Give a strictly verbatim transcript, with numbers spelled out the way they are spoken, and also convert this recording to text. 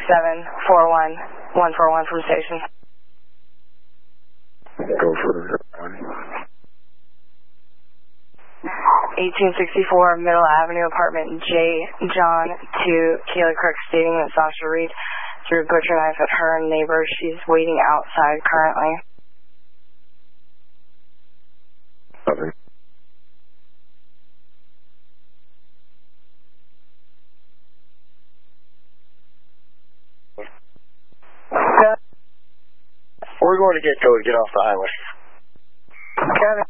seven four one one four one from station. Go for one. eighteen sixty-four Middle Avenue, apartment J. John to Kayla Crook, stating that Sasha Reed threw a butcher knife at her neighbor. She's waiting outside currently. Nothing. We're going to get code. Get off the highway. Kevin.